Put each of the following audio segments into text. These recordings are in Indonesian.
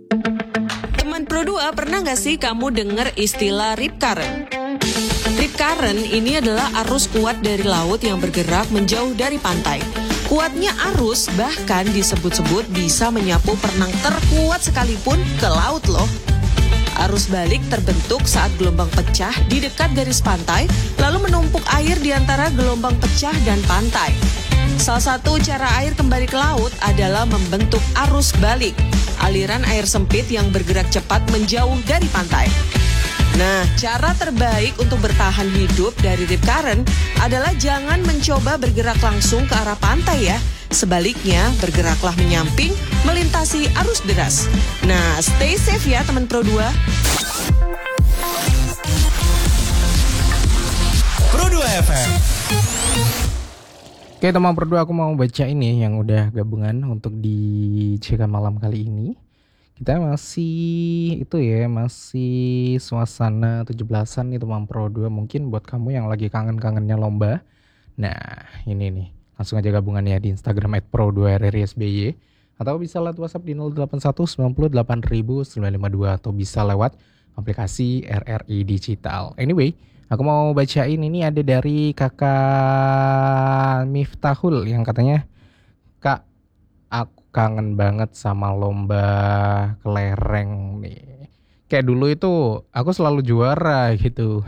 Teman Pro 2, pernah nggak sih kamu dengar istilah rip current? Rip current ini adalah arus kuat dari laut yang bergerak menjauh dari pantai. Kuatnya arus bahkan disebut-sebut bisa menyapu perenang terkuat sekalipun ke laut loh. Arus balik terbentuk saat gelombang pecah di dekat garis pantai, lalu menumpuk air di antara gelombang pecah dan pantai. Salah satu cara air kembali ke laut adalah membentuk arus balik, aliran air sempit yang bergerak cepat menjauh dari pantai. Nah, cara terbaik untuk bertahan hidup dari rip current adalah jangan mencoba bergerak langsung ke arah pantai ya. Sebaliknya, bergeraklah menyamping, melintasi arus deras. Nah, stay safe ya teman Pro 2. Pro 2 FM. Oke teman Pro 2, aku mau baca ini yang udah gabungan untuk di CK malam kali ini. Kita masih suasana 17-an nih teman Pro 2. Mungkin buat kamu yang lagi kangen-kangennya lomba. Nah, ini nih. Langsung aja gabungan ya di Instagram @pro2rrsby atau bisa lewat WhatsApp di 081 908.952 atau bisa lewat aplikasi RRI Digital. Anyway, aku mau bacain ini ada dari Kakak Miftahul yang katanya, "Kak, aku kangen banget sama lomba kelereng nih. Kayak dulu itu aku selalu juara gitu."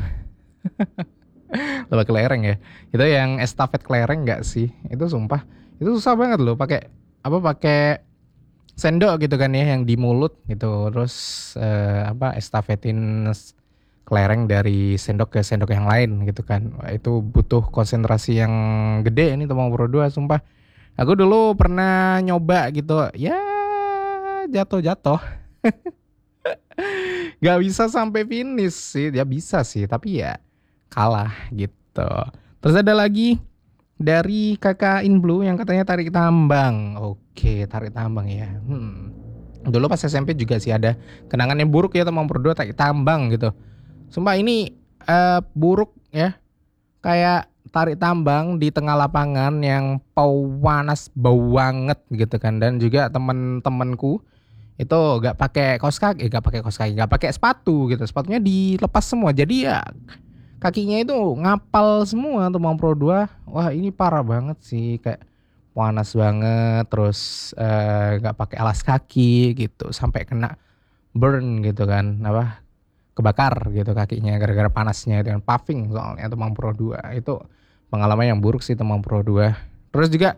Lomba kelereng ya. Itu yang estafet kelereng enggak sih? Itu sumpah. Itu susah banget loh pakai sendok gitu kan ya yang di mulut gitu. Terus estafetin kelereng dari sendok ke sendok yang lain gitu kan. Wah, itu butuh konsentrasi yang gede ini teman Pro 2 sumpah. Aku dulu pernah nyoba gitu. Ya jatuh-jatuh. Gak bisa sampai finish sih. Ya bisa sih, tapi ya kalah gitu. Terus ada lagi dari Kakak In Blue yang katanya tarik tambang. Oke, tarik tambang ya. Dulu pas SMP juga sih ada kenangan yang buruk ya teman berdua tarik tambang gitu. Sumpah ini buruk ya. Kayak tarik tambang di tengah lapangan yang panas bau banget gitu kan. Dan juga teman-temanku itu gak pakai kaos kaki, gak pakai sepatu gitu. Sepatunya dilepas semua. Jadi ya kakinya itu ngapal semua teman Pro 2. Wah, ini parah banget sih, kayak panas banget, terus gak pakai alas kaki gitu, sampai kena burn gitu kan, kebakar gitu kakinya gara-gara panasnya dengan puffing soalnya teman Pro 2. Itu pengalaman yang buruk sih teman Pro 2. Terus juga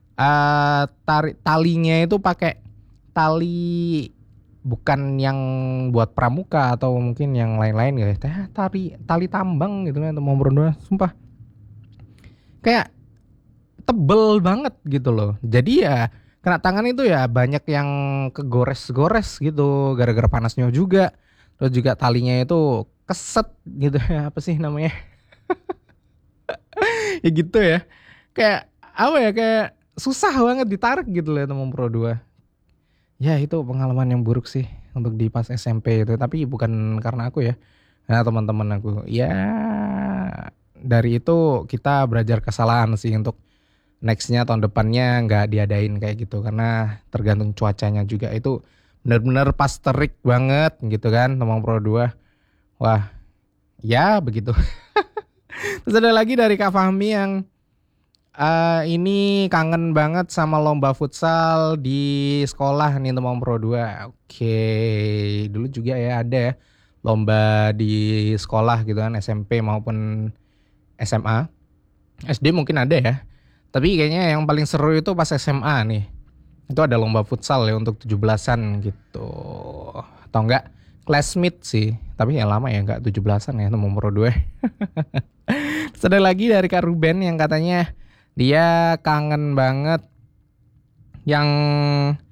talinya itu pakai tali bukan yang buat pramuka atau mungkin yang lain-lain gitu. Tali tambang gitu kan teman Pro 2. Sumpah. Kayak tebel banget gitu loh. Jadi ya kena tangan itu ya banyak yang kegores-gores gitu gara-gara panasnya juga. Terus juga talinya itu keset gitu ya, apa sih namanya? Ya gitu ya. Kayak kayak susah banget ditarik gitu loh teman Pro 2. Ya itu pengalaman yang buruk sih untuk di pas SMP itu. Tapi bukan karena aku ya. Nah teman-teman aku. Ya dari itu kita belajar kesalahan sih untuk nextnya tahun depannya gak diadain kayak gitu. Karena tergantung cuacanya juga. Itu benar-benar pas terik banget gitu kan teman Pro 2. Wah ya begitu. Terus ada lagi dari Kak Fahmi yang ini kangen banget sama lomba futsal di sekolah nih teman Pro 2. Oke, dulu juga ya ada ya lomba di sekolah gitu kan, SMP maupun SMA. SD mungkin ada ya. Tapi kayaknya yang paling seru itu pas SMA nih. Itu ada lomba futsal ya untuk 17-an gitu. Atau enggak classmate sih. Tapi ya lama ya enggak 17-an ya teman Pro 2. Terus ada lagi dari Kak Ruben yang katanya dia kangen banget yang